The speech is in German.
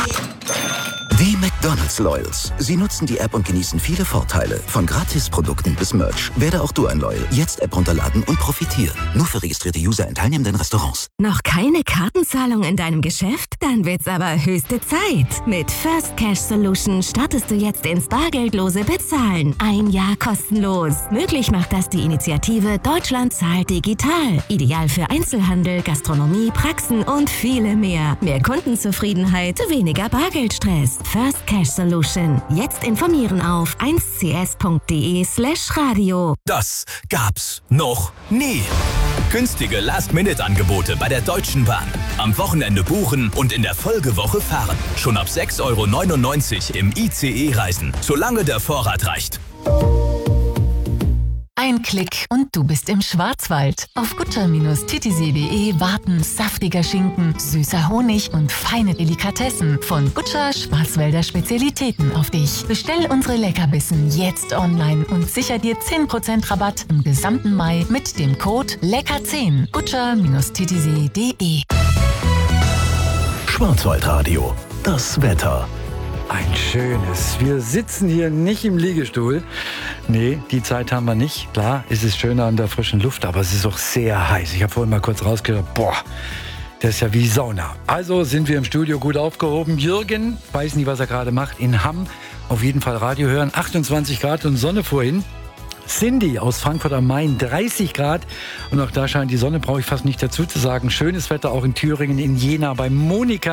Die McDonald's Loyals. Sie nutzen die App und genießen viele Vorteile. Von Gratisprodukten bis Merch. Werde auch du ein Loyal. Jetzt App runterladen und profitiere. Nur für registrierte User in teilnehmenden Restaurants. Noch keine Kartenzahlung in deinem Geschäft? Dann wird's aber höchste Zeit. Mit First Cash Solution startest du jetzt ins bargeldlose Bezahlen. 1 Jahr kostenlos. Möglich macht das die Initiative Deutschland zahlt digital. Ideal für Einzelhandel, Gastronomie, Praxen und viele mehr. Mehr Kundenzufriedenheit, weniger Bargeldstress. First Cash Solution. Jetzt informieren auf 1cs.de/radio. Das gab's noch nie. Günstige Last-Minute-Angebote bei der Deutschen Bahn. Am Wochenende buchen und in der Folgewoche fahren. Schon ab 6,99 € im ICE reisen, solange der Vorrat reicht. Ein Klick und du bist im Schwarzwald. Auf gutscher-titisee.de warten saftiger Schinken, süßer Honig und feine Delikatessen von Gutscher Schwarzwälder Spezialitäten auf dich. Bestell unsere Leckerbissen jetzt online und sicher dir 10% Rabatt im gesamten Mai mit dem Code LECKER10. Gutscher-titisee.de. Schwarzwaldradio. Das Wetter. Ein schönes. Wir sitzen hier nicht im Liegestuhl. Nee, die Zeit haben wir nicht. Klar, es ist schöner an der frischen Luft, aber es ist auch sehr heiß. Ich habe vorhin mal kurz rausgedacht, das ist ja wie Sauna. Also sind wir im Studio gut aufgehoben. Jürgen, weiß nicht, was er gerade macht, in Hamm. Auf jeden Fall Radio hören. 28 Grad und Sonne vorhin. Cindy aus Frankfurt am Main, 30 Grad. Und auch da scheint die Sonne, brauche ich fast nicht dazu zu sagen. Schönes Wetter auch in Thüringen, in Jena, bei Monika.